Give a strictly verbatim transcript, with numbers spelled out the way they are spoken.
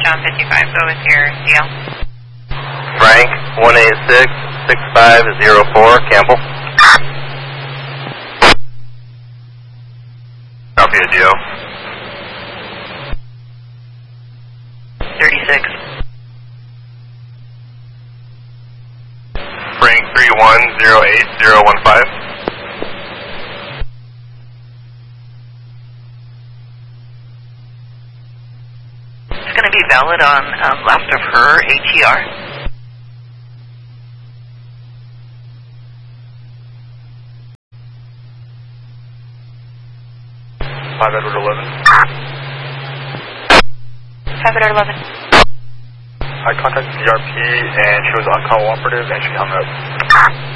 John fifty-five, go with your D L. Frank, one eight six, six five zero four, Campbell. Copy a D O. thirty-six. Frank, three one zero eight zero one five. It's going to be valid on um, left of her A T R. five Edward eleven. five Edward eleven. I contacted C R P and she was uncooperative and she hung up.